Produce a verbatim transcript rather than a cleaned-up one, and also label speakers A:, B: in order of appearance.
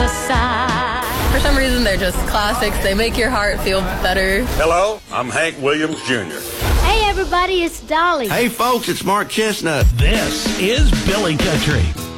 A: the side.
B: For some reason, they're just classics. They make your heart feel better.
C: Hello, I'm Hank Williams Junior
D: Hey, everybody, it's Dolly.
E: Hey, folks, it's Mark Chestnut.
F: This is Billy Country.